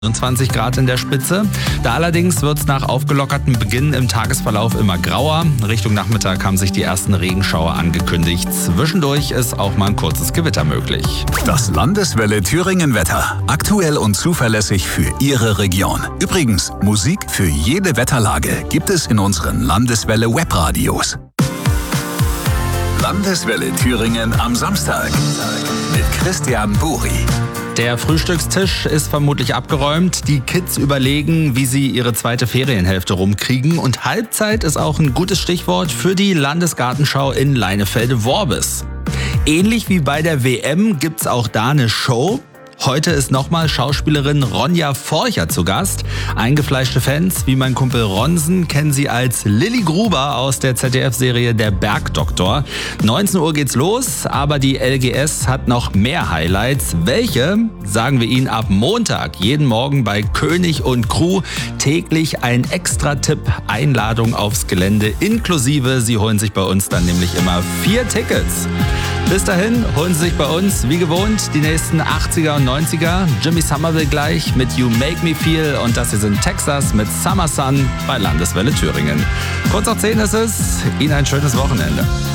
20 Grad in der Spitze. Da allerdings wird es nach aufgelockertem Beginn im Tagesverlauf immer grauer. Richtung Nachmittag haben sich die ersten Regenschauer angekündigt. Zwischendurch ist auch mal ein kurzes Gewitter möglich. Das Landeswelle Thüringen Wetter. Aktuell und zuverlässig für Ihre Region. Übrigens, Musik für jede Wetterlage gibt es in unseren Landeswelle Webradios. Landeswelle Thüringen am Samstag mit Christian Buri. Der Frühstückstisch ist vermutlich abgeräumt. Die Kids überlegen, wie sie ihre zweite Ferienhälfte rumkriegen. Und Halbzeit ist auch ein gutes Stichwort für die Landesgartenschau in Leinefelde-Worbis. Ähnlich wie bei der WM gibt's auch da eine Show. Heute ist nochmal Schauspielerin Ronja Forcher zu Gast. Eingefleischte Fans wie mein Kumpel Ronsen kennen sie als Lilly Gruber aus der ZDF-Serie Der Bergdoktor. 19 Uhr geht's los, aber die LGS hat noch mehr Highlights. Welche, sagen wir Ihnen ab Montag, jeden Morgen bei König und Crew. Täglich ein Extra-Tipp, Einladung aufs Gelände inklusive. Sie holen sich bei uns dann nämlich immer 4 Tickets. Bis dahin holen Sie sich bei uns, wie gewohnt, die nächsten 80er und 90er. Jimmy Somerville gleich mit You Make Me Feel und das hier sind Texas mit Summer Sun bei Landeswelle Thüringen. Kurz nach 10 ist es. Ihnen ein schönes Wochenende.